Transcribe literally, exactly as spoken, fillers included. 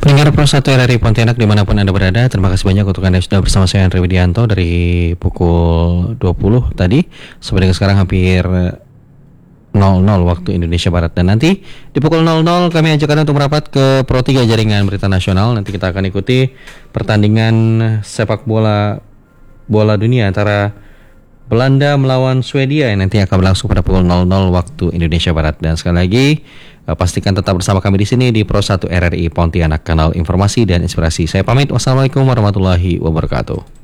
Pendengar Pro satu R R I Pontianak dimanapun Anda berada, terima kasih banyak untuk Anda yang sudah bersama saya Andre Widianto dari pukul dua puluh tadi sampai dengan sekarang hampir nol nol waktu Indonesia Barat. Dan nanti di pukul nol nol kami ajak Anda untuk merapat ke Pro tiga Jaringan Berita Nasional. Nanti kita akan ikuti pertandingan sepak bola bola dunia antara Belanda melawan Swedia yang nanti akan berlangsung pada pukul nol nol waktu Indonesia Barat. Dan sekali lagi pastikan tetap bersama kami di sini di Pro satu R R I Pontianak, kanal informasi dan inspirasi. Saya pamit. Wassalamualaikum warahmatullahi wabarakatuh.